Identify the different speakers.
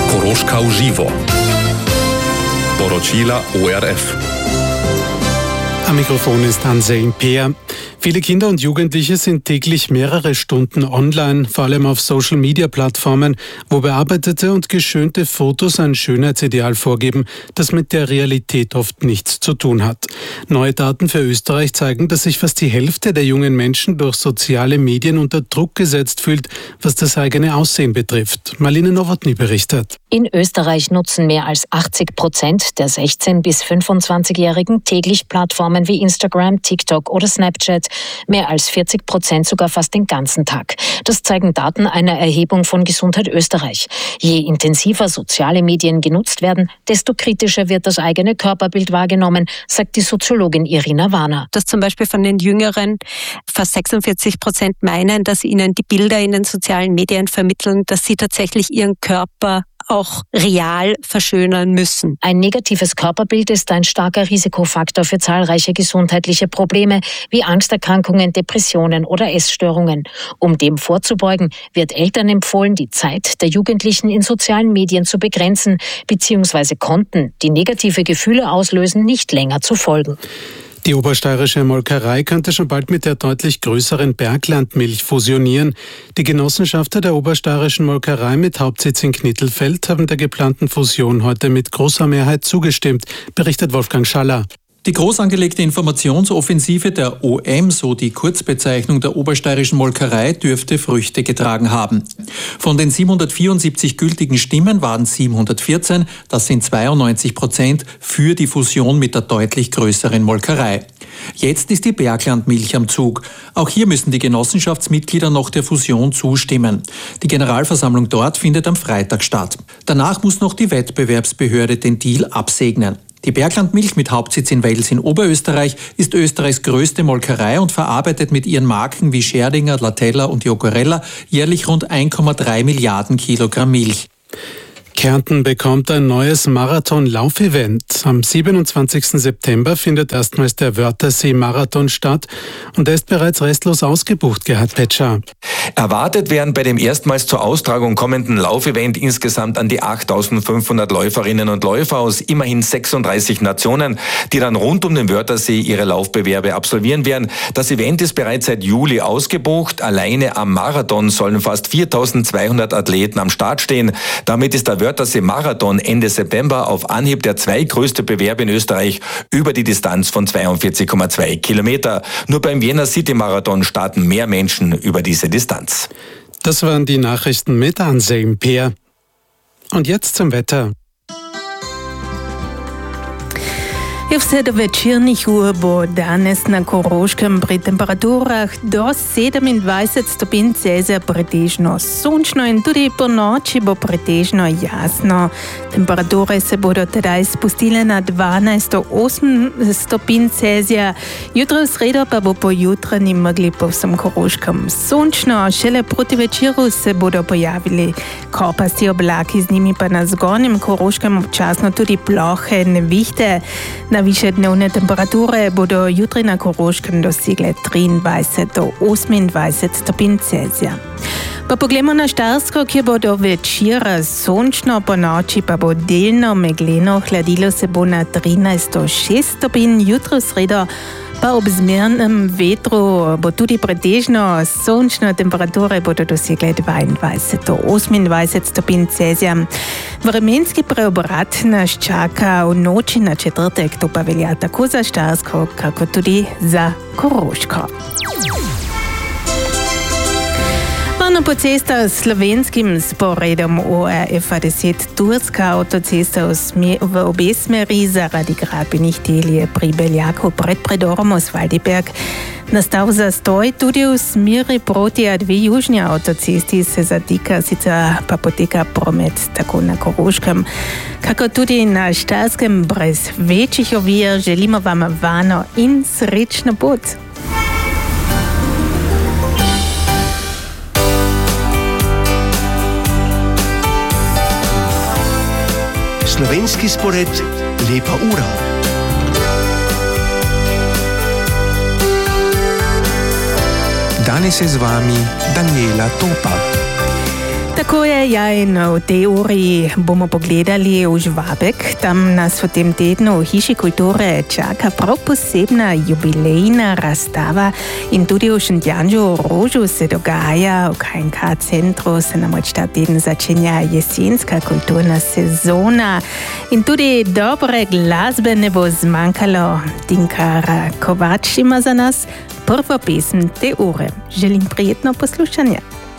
Speaker 1: Koroška uživo. Poročila ORF.
Speaker 2: Am Mikrofon ist Anselm Peer. Viele Kinder und Jugendliche sind täglich mehrere Stunden online, vor allem auf Social-Media-Plattformen, wo bearbeitete und geschönte Fotos ein Schönheitsideal vorgeben, das mit der Realität oft nichts zu tun hat. Neue Daten für Österreich zeigen, dass sich fast die Hälfte der jungen Menschen durch soziale Medien unter Druck gesetzt fühlt, was das eigene Aussehen betrifft. Marlene Nowotny berichtet.
Speaker 3: In Österreich nutzen mehr als 80% der 16- bis 25-Jährigen täglich Plattformen wie Instagram, TikTok oder Snapchat. Mehr als 40% sogar fast den ganzen Tag. Das zeigen Daten einer Erhebung von Gesundheit Österreich. Je intensiver soziale Medien genutzt werden, desto kritischer wird das eigene Körperbild wahrgenommen, sagt die Soziologin Irina Warner.
Speaker 4: Dass zum Beispiel von den Jüngeren fast 46% meinen, dass ihnen die Bilder in den sozialen Medien vermitteln, dass sie tatsächlich ihren Körper auch real verschönern müssen.
Speaker 3: Ein negatives Körperbild ist ein starker Risikofaktor für zahlreiche gesundheitliche Probleme wie Angsterkrankungen, Depressionen oder Essstörungen. Um dem vorzubeugen, wird Eltern empfohlen, die Zeit der Jugendlichen in sozialen Medien zu begrenzen bzw. Konten, die negative Gefühle auslösen, nicht länger zu folgen.
Speaker 2: Die obersteirische Molkerei könnte schon bald mit der deutlich größeren Berglandmilch fusionieren. Die Genossenschafter der obersteirischen Molkerei mit Hauptsitz in Knittelfeld haben der geplanten Fusion heute mit großer Mehrheit zugestimmt, berichtet Wolfgang Schaller.
Speaker 5: Die groß angelegte Informationsoffensive der OM, so die Kurzbezeichnung der obersteirischen Molkerei, dürfte Früchte getragen haben. Von den 774 gültigen Stimmen waren 714, das sind 92%, für die Fusion mit der deutlich größeren Molkerei. Jetzt ist die Berglandmilch am Zug. Auch hier müssen die Genossenschaftsmitglieder noch der Fusion zustimmen. Die Generalversammlung dort findet am Freitag statt. Danach muss noch die Wettbewerbsbehörde den Deal absegnen. Die Berglandmilch mit Hauptsitz in Wels in Oberösterreich ist Österreichs größte Molkerei und verarbeitet mit ihren Marken wie Scherdinger, Latella und Jogurella jährlich rund 1,3 Milliarden Kilogramm Milch.
Speaker 2: Kärnten bekommt ein neues Marathon-Laufevent. Am 27. September findet erstmals der Wörthersee-Marathon statt und er ist bereits restlos ausgebucht, Gerhard Petscher.
Speaker 6: Erwartet werden bei dem erstmals zur Austragung kommenden Laufevent insgesamt an die 8.500 Läuferinnen und Läufer aus immerhin 36 Nationen, die dann rund um den Wörthersee ihre Laufbewerbe absolvieren werden. Das Event ist bereits seit Juli ausgebucht. Alleine am Marathon sollen fast 4.200 Athleten am Start stehen. Damit ist der Wörthersee-Marathon Ende September auf Anhieb der zweitgrößte Bewerb in Österreich über die Distanz von 42,2 Kilometer. Nur beim Vienna City Marathon starten mehr Menschen über diese Distanz.
Speaker 2: Das waren die Nachrichten mit Anselm Peer. Und jetzt zum Wetter.
Speaker 7: I v večernih ur bo danes na Koroškem pri temperaturah do 27 stopinj Celzija pretežno sončno in tudi po noči bo pretežno jasno. Temperature se bodo tedaj spustile na 12 do 8 stopinj Celzija. Jutro v sredo pa bo po jutranji megli po vsem Koroškem sončno. Šele proti večeru se bodo pojavili kopasti oblaki, z njimi pa na zgornjem Koroškem občasno tudi plohe nevihte. Najvišje dnevne temperature bodo jutri na Koroškem dosegle 23 do 28 stopinj Celzija. Pa poglejmo na Štajersko, kjer bo do večera sončno, po noči pa bo delno megleno, hladilo se bo na 13 do 6 stopinj, jutro v sredo pa ob zmernem vetru bo tudi pretežno sončno, temperature bodo dosegle 22 do 28 stopinj Celzija. Vremenski preobrat nas čaka v noči na četrtek, to pa velja tako za Štajersko, kako tudi za Koroško. Po cestah s slovenskim sporedom ORF 10 turska avtocesta v obe smeri zaradi gradbenih del je pri Beljaku pred predorom Osvaldiberg nastal zastoj, tudi v smeri proti A2 južnji avtocesti se zatika, sicer pa poteka promet tako na Koroškem, kako tudi na Štajerskem brez večjih ovir. Želimo vam varno in srečno pot.
Speaker 8: Slovenski spored Lepa ura. Danes je z vami Daniela Topa.
Speaker 7: Tako je, ja, in v tej uri bomo pogledali v Žvabek. Tam nas v tem tednu v Hiši kulture čaka prav posebna jubilejna razstava in tudi v Šentjanžu v Rožu se dogaja, v KNK centru se namreč ta teden začenja jesenska kulturna sezona in tudi dobre glasbe ne bo zmanjkalo. Tinkara Kovač ima za nas prvo pesem te ure. Želim prijetno poslušanje.